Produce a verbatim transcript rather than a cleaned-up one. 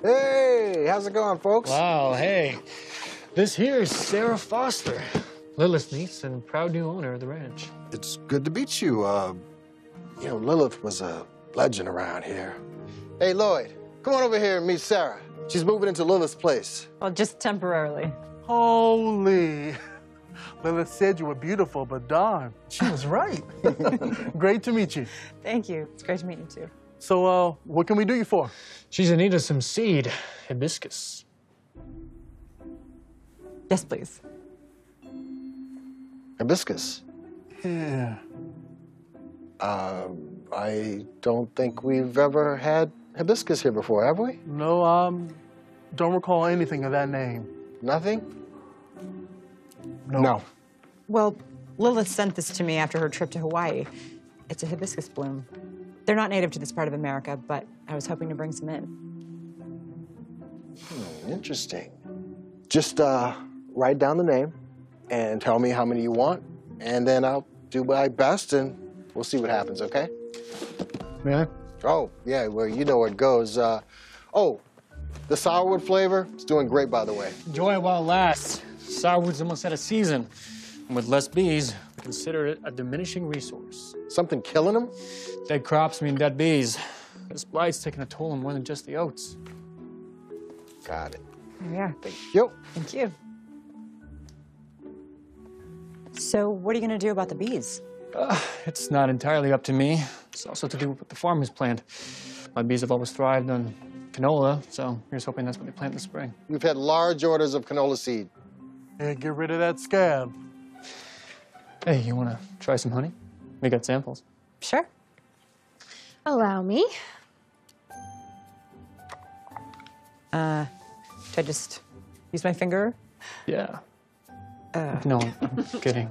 Hey, how's it going, folks? Wow, hey. This here is Sarah Foster, Lilith's niece and proud new owner of the ranch. It's good to meet you. Uh, you know, Lilith was a legend around here. Hey, Lloyd, come on over here and meet Sarah. She's moving into Lilith's place. Well, just temporarily. Holy. Lilith said you were beautiful, but darn, she was right. Great to meet you. Thank you. It's great to meet you, too. So, uh, what can we do you for? She's in need of some seed, hibiscus. Yes, please. Hibiscus. Yeah. Uh, I don't think we've ever had hibiscus here before, have we? No, um, don't recall anything of that name. Nothing? No. No. Well, Lilith sent this to me after her trip to Hawaii. It's a hibiscus bloom. They're not native to this part of America, but I was hoping to bring some in. Hmm, interesting. Just uh, write down the name and tell me how many you want, and then I'll do my best, and we'll see what happens, okay? May I? Oh, yeah, well, you know where it goes. Uh, oh, the sourwood flavor is doing great, by the way. Enjoy it while it lasts. Sourwood's almost out of season. And with less bees, we consider it a diminishing resource. Something killing them? Dead crops mean dead bees. This blight's taking a toll on more than just the oats. Got it. There we are. Thank you. Thank you. So what are you going to do about the bees? Uh, it's not entirely up to me. It's also to do with what the farm has planned. My bees have always thrived on canola, so here's hoping that's what they plant this spring. We've had large orders of canola seed. Yeah, get rid of that scab. Hey, you want to try some honey? We got samples. Sure. Allow me. Uh, should I just use my finger? Yeah. Uh. No, I'm kidding.